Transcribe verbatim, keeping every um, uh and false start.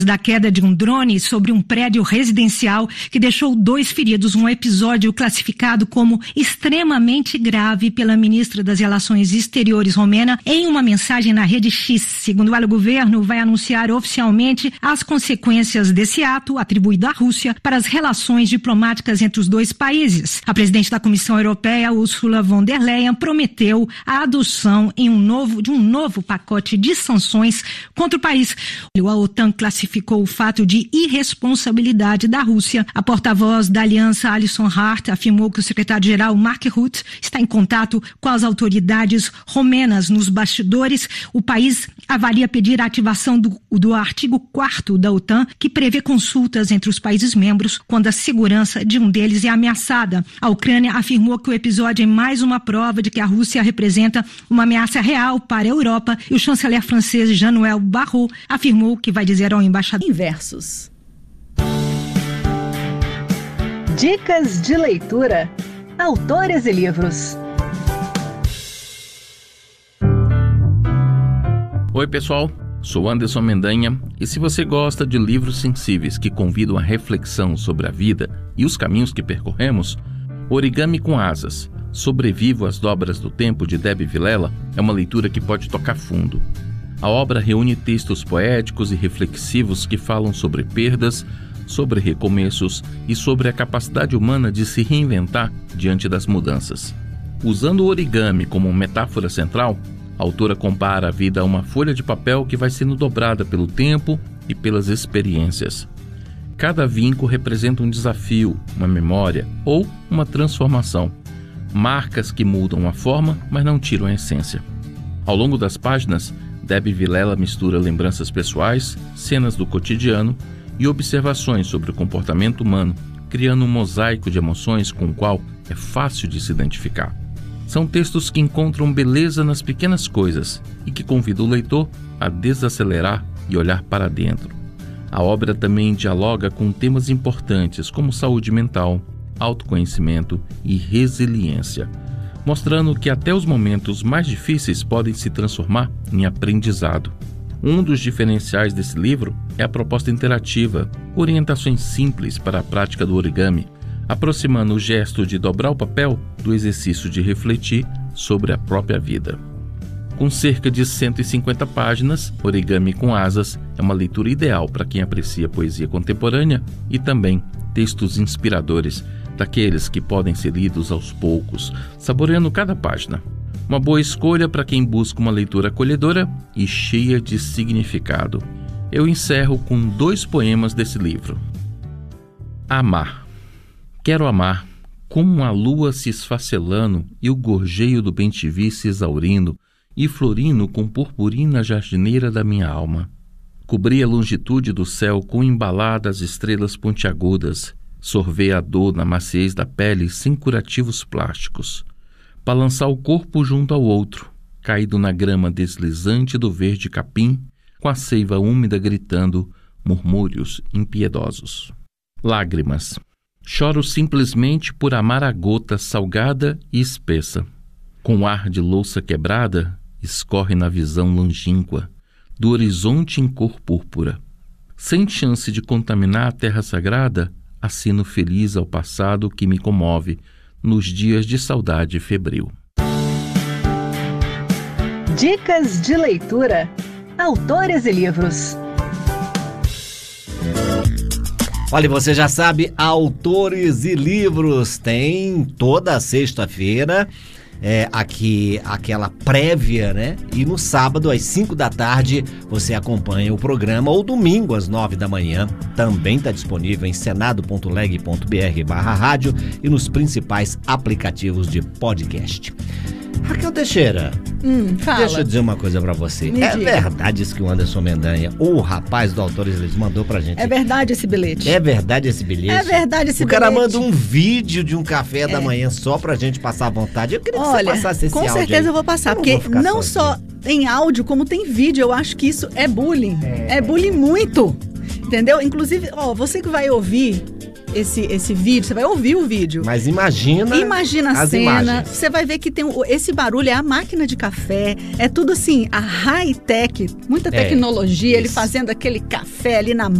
da queda de um drone sobre um prédio residencial que deixou dois feridos, um episódio classificado como extremamente grave pela ministra das Relações Exteriores romena em uma mensagem na rede X. Segundo ela, o governo vai anunciar oficialmente as consequências desse ato atribuído à Rússia para as relações diplomáticas entre os dois países. A presidente da Comissão Europeia, Ursula von der Leyen, prometeu a adoção em um novo, de um novo pacote de sanções contra o país. A OTAN classificou ficou o fato de irresponsabilidade da Rússia. A porta-voz da aliança, Alison Hart, afirmou que o secretário-geral Mark Rutte está em contato com as autoridades romenas nos bastidores. O país avalia pedir a ativação do, do artigo quarto da OTAN, que prevê consultas entre os países membros quando a segurança de um deles é ameaçada. A Ucrânia afirmou que o episódio é mais uma prova de que a Rússia representa uma ameaça real para a Europa, e o chanceler francês Jean-Noël Barrot afirmou que vai dizer ao embaixador Inversos. Dicas de leitura. Autores e livros. Oi pessoal, sou Anderson Mendanha e se você gosta de livros sensíveis que convidam à reflexão sobre a vida e os caminhos que percorremos, Origami com Asas, Sobrevivo às Dobras do Tempo de Debbie Vilela é uma leitura que pode tocar fundo. A obra reúne textos poéticos e reflexivos que falam sobre perdas, sobre recomeços e sobre a capacidade humana de se reinventar diante das mudanças. Usando o origami como metáfora central, a autora compara a vida a uma folha de papel que vai sendo dobrada pelo tempo e pelas experiências. Cada vinco representa um desafio, uma memória ou uma transformação. Marcas que mudam a forma, mas não tiram a essência. Ao longo das páginas, Debbie Vilela mistura lembranças pessoais, cenas do cotidiano e observações sobre o comportamento humano, criando um mosaico de emoções com o qual é fácil de se identificar. São textos que encontram beleza nas pequenas coisas e que convidam o leitor a desacelerar e olhar para dentro. A obra também dialoga com temas importantes como saúde mental, autoconhecimento e resiliência, mostrando que até os momentos mais difíceis podem se transformar em aprendizado. Um dos diferenciais desse livro é a proposta interativa, orientações simples para a prática do origami, aproximando o gesto de dobrar o papel do exercício de refletir sobre a própria vida. Com cerca de cento e cinquenta páginas, Origami com Asas é uma leitura ideal para quem aprecia poesia contemporânea e também textos inspiradores, daqueles que podem ser lidos aos poucos, saboreando cada página. Uma boa escolha para quem busca uma leitura acolhedora e cheia de significado. Eu encerro com dois poemas desse livro. Amar. Quero amar, como a lua se esfacelando e o gorjeio do bem-te-vi se exaurindo e florindo com purpurina jardineira da minha alma. Cobri a longitude do céu com embaladas estrelas pontiagudas, sorver a dor na maciez da pele sem curativos plásticos, balançar o corpo junto ao outro, caído na grama deslizante do verde capim, com a seiva úmida gritando murmúrios impiedosos. Lágrimas. Choro simplesmente por amar a gota salgada e espessa. Com ar de louça quebrada, escorre na visão longínqua do horizonte em cor púrpura. Sem chance de contaminar a terra sagrada, assino feliz ao passado que me comove nos dias de saudade febril. Dicas de leitura. Autores e livros. Olha, você já sabe, Autores e Livros tem toda sexta-feira é, aqui aquela prévia, né? E no sábado às cinco da tarde você acompanha o programa, ou domingo às nove da manhã. Também está disponível em senado ponto leg ponto br barra rádio e nos principais aplicativos de podcast. Raquel Teixeira, hum, fala. Deixa eu dizer uma coisa pra você. Me é diga. verdade isso que o Anderson Mendanha, o rapaz do Autores Livres, mandou pra gente? É verdade esse bilhete. É verdade esse bilhete? É verdade esse o bilhete. O cara bilhete. manda um vídeo de um café É. da manhã só pra gente passar à vontade. Eu queria que Olha, você passasse esse com áudio certeza aí. eu vou passar, Eu não porque vou ficar não sozinho. só em áudio, como tem vídeo. Eu acho que isso é bullying. É, é bullying muito. Entendeu? Inclusive, ó, você que vai ouvir esse, esse vídeo, você vai ouvir o vídeo. Mas imagina, Imagina a as cena, imagens. você vai ver que tem o- esse barulho, é a máquina de café, é tudo assim, a high-tech, muita É, tecnologia, ele isso. fazendo aquele café ali na